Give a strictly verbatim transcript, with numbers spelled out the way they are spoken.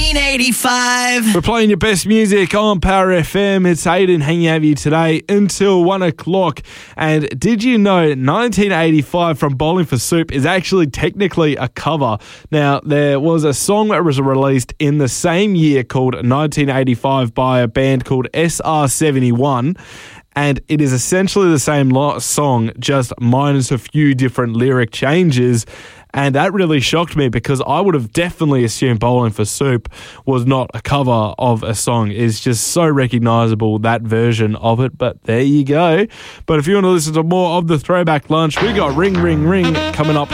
nineteen eighty-five. We're playing your best music on Power F M. It's Aiden hanging out with you today until one o'clock. And did you know nineteen eighty-five from Bowling for Soup is actually technically a cover? Now, there was a song that was released in the same year called nineteen eighty-five by a band called S R seventy-one. And it is essentially the same lo- song, just minus a few different lyric changes. And that really shocked me because I would have definitely assumed Bowling for Soup was not a cover of a song. It's just so recognisable, that version of it. But there you go. But if you want to listen to more of the Throwback Lunch, we got Ring, Ring, Ring coming up